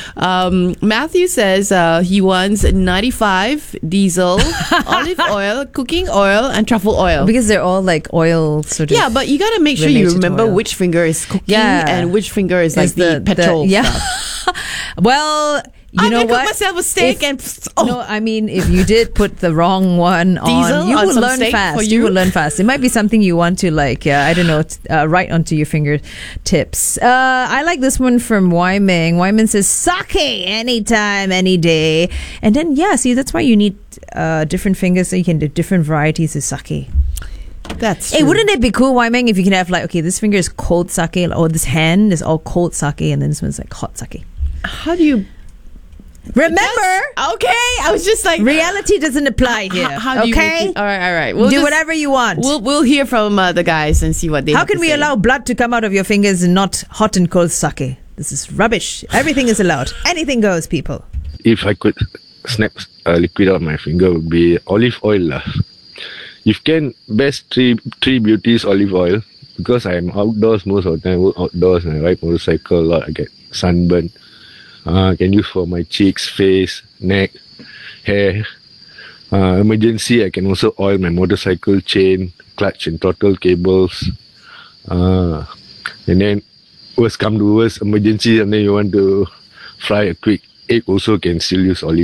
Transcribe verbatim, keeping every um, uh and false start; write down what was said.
Um, Matthew says uh, he wants ninety-five diesel, olive oil, cooking oil, and truffle oil. Because they're all like oil sort of. Yeah, but you got to make sure you related to remember oil. which finger is cooking Yeah. and which finger is like Is the, petrol yeah. stuff. Well, you I'm know gonna what? cook myself a steak If- and oh, No, I mean, if you did put the wrong one Diesel on, you on will some learn steak fast. for You? you? will learn fast. It might be something you want to like, uh, I don't know, t- uh, write onto your fingertips. Uh, I like this one from Wyman. Wyman says, sake anytime, any day. And then, yeah, see, that's why you need uh, different fingers so you can do different varieties of sake. that's Hey, true. wouldn't it be cool, Wyman, if you can have like, okay, this finger is cold sake, or this hand is all cold sake, and then this one's like hot sake. How do you Remember, That's- okay, I was just like reality doesn't apply here. How, how do you okay? make it? All right, all right. We'll do just- whatever you want. We'll we'll hear from uh, the guys and see what they. How have can to we say. allow blood to come out of your fingers and not hot and cold sake? This is rubbish. Everything is allowed. Anything goes, people. If I could snap a liquid out of my finger, would be olive oil lah. If can, best three three beauties olive oil, because I'm outdoors most of the time. I work outdoors and I ride motorcycle a lot. I get sunburn. Uh, can use for my cheeks, face, neck, hair. Uh, emergency, I can also oil my motorcycle chain, clutch and throttle cables. Uh, and then worst come to worst, emergency, and then you want to fry a quick egg, also can still use olive